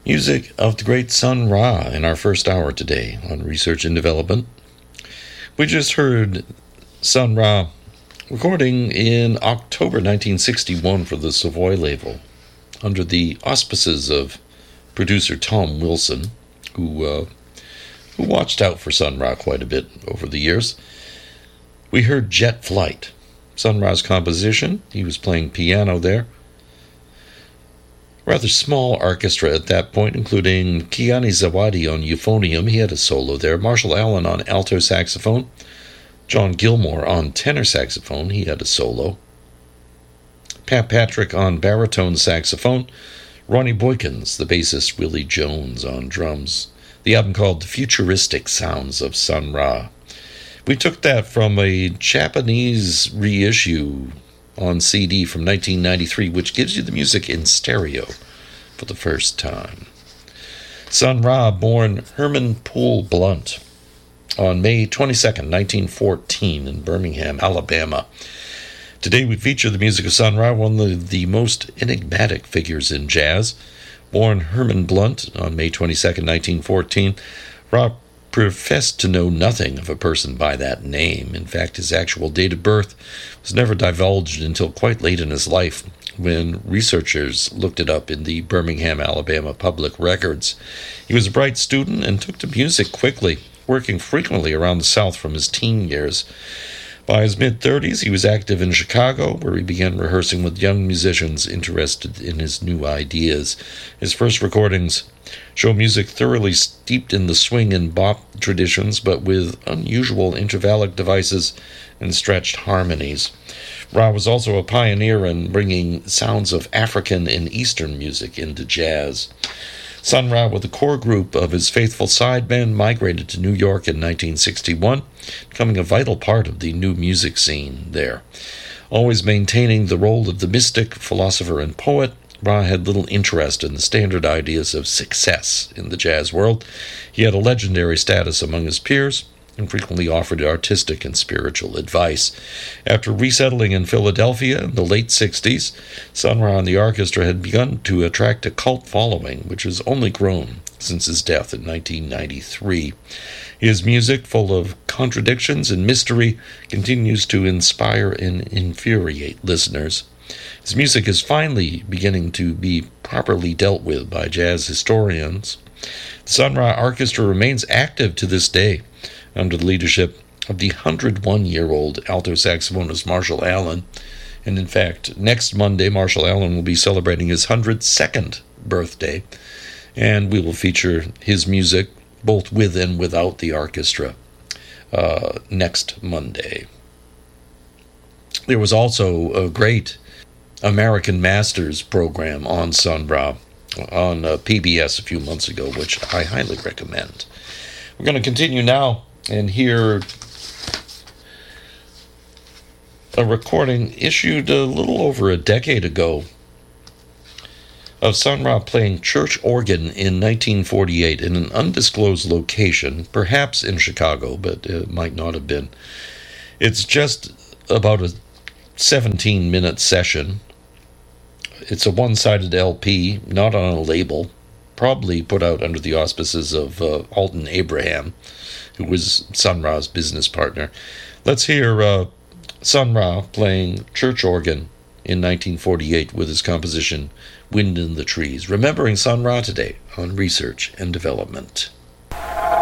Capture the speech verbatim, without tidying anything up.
Music of the great Sun Ra in our first hour today on Research and Development. We just heard Sun Ra recording in October nineteen sixty-one for the Savoy label under the auspices of producer Tom Wilson, who uh, who watched out for Sun Ra quite a bit over the years. We heard Jet Flight, Sun Ra's composition. He was playing piano there. Rather small orchestra at that point, including Kiani Zawadi on euphonium. He had a solo there. Marshall Allen on alto saxophone. John Gilmore on tenor saxophone. He had a solo. Pat Patrick on baritone saxophone. Ronnie Boykins, the bassist Willie Jones on drums. The album called The Futuristic Sounds of Sun Ra. We took that from a Japanese reissue on C D from nineteen ninety-three, which gives you the music in stereo for the first time. Sun Ra, born Herman Poole Blunt on May twenty-second, nineteen fourteen in Birmingham, Alabama. Today we feature the music of Sun Ra, one of the most enigmatic figures in jazz. Born Herman Blunt on May twenty-second, nineteen fourteen, Ra professed to know nothing of a person by that name. In fact, his actual date of birth was never divulged until quite late in his life, when researchers looked it up in the Birmingham, Alabama public records. He was a bright student and took to music quickly, working frequently around the South from his teen years. By his mid-thirties, he was active in Chicago, where he began rehearsing with young musicians interested in his new ideas. His first recordings show music thoroughly steeped in the swing and bop traditions, but with unusual intervallic devices and stretched harmonies. Ra was also a pioneer in bringing sounds of African and Eastern music into jazz. Sun Ra, with a core group of his faithful sidemen, migrated to New York in nineteen sixty-one, becoming a vital part of the new music scene there. Always maintaining the role of the mystic, philosopher, and poet, Ra had little interest in the standard ideas of success in the jazz world. He had a legendary status among his peers and frequently offered artistic and spiritual advice. After resettling in Philadelphia in the late sixties, Sun Ra and the orchestra had begun to attract a cult following, which has only grown since his death in nineteen ninety-three. His music, full of contradictions and mystery, continues to inspire and infuriate listeners. His music is finally beginning to be properly dealt with by jazz historians. The Sun Ra Orchestra remains active to this day, under the leadership of the one hundred one year old alto saxophonist Marshall Allen. And in fact, next Monday, Marshall Allen will be celebrating his one hundred second birthday, and we will feature his music both with and without the orchestra uh, next Monday. There was also a great American Masters program on Sun Ra on uh, P B S a few months ago, which I highly recommend. We're going to continue now and hear a recording issued a little over a decade ago of Sun Ra playing church organ in nineteen forty-eight in an undisclosed location, perhaps in Chicago, but it might not have been. It's just about a seventeen-minute session. It's a one-sided L P, not on a label, probably put out under the auspices of uh, Alton Abraham, who was Sun Ra's business partner. Let's hear uh, Sun Ra playing church organ in nineteen forty-eight with his composition, Wind in the Trees, remembering Sun Ra today on Research and Development.